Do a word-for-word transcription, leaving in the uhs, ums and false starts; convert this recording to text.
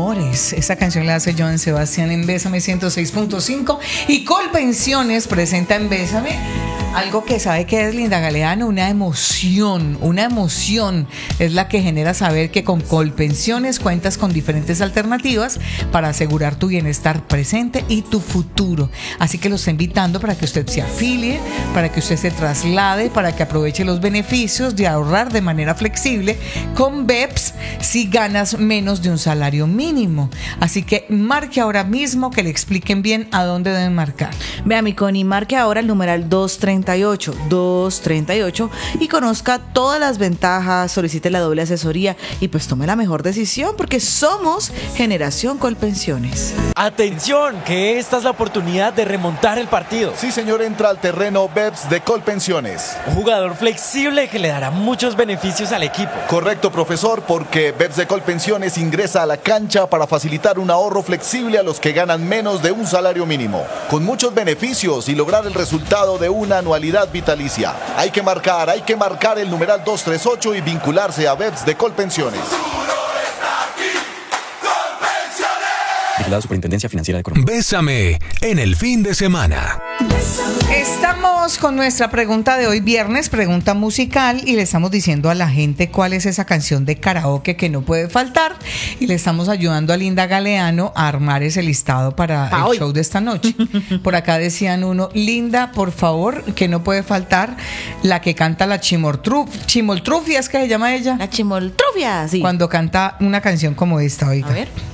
Amores. Esa canción la hace Joan Sebastián en Bésame ciento seis punto cinco y Colpensiones presenta en Bésame algo que sabe que es Linda Galeano, una emoción, una emoción es la que genera saber que con Colpensiones cuentas con diferentes alternativas para asegurar tu bienestar presente y tu futuro. Así que lo está invitando para que usted se afilie, para que usted se traslade, para que aproveche los beneficios de ahorrar de manera flexible con B E P S si ganas menos de un salario mínimo. Así que marque ahora mismo, que le expliquen bien a dónde deben marcar. Vea, mi Connie, marque ahora el numeral doscientos treinta y ocho, doscientos treinta y ocho y conozca todas las ventajas, solicite la doble asesoría y pues tome la mejor decisión, porque somos Generación Colpensiones. Atención, que esta es la oportunidad de remontar el partido. Sí, señor, entra al terreno B E P S de Colpensiones. Un jugador flexible que le dará muchos beneficios al equipo. Correcto, profesor, porque B E P S de Colpensiones ingresa a la cancha para facilitar un ahorro flexible a los que ganan menos de un salario mínimo, con muchos beneficios y lograr el resultado de una anualidad vitalicia. Hay que marcar, hay que marcar el numeral doscientos treinta y ocho y vincularse a B E P S de Colpensiones. La Superintendencia Financiera de Colombia. Bésame en el fin de semana. Estamos con nuestra pregunta de hoy, viernes, pregunta musical, y le estamos diciendo a la gente cuál es esa canción de karaoke que no puede faltar, y le estamos ayudando a Linda Galeano a armar ese listado para Pa el hoy. show de esta noche. Por acá decían uno, Linda, por favor, que no puede faltar la que canta la Chimoltruf, Chimoltrufia, es que se llama ella, La Chimoltrufia, sí. cuando canta una canción como esta, oiga. A ver.